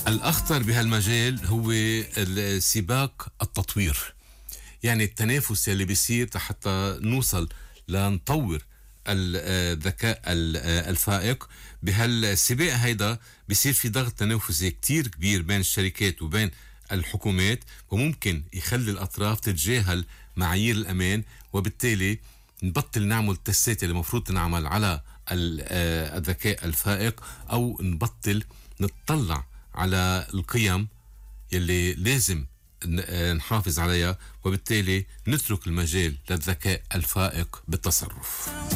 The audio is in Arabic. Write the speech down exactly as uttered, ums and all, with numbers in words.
الأخطر بهالمجال هو سباق التطوير، يعني التنافس اللي بيصير حتى نوصل لنطور الذكاء الفائق. بهالسباق هيدا بيصير في ضغط تنافسي كتير كبير بين الشركات وبين الحكومات، وممكن يخلي الأطراف تتجاهل معايير الأمان، وبالتالي نبطل نعمل تستات اللي مفروض نعمل على الذكاء الفائق، أو نبطل نتطلع على القيم يلي لازم نحافظ عليها، وبالتالي نترك المجال للذكاء الفائق بالتصرف.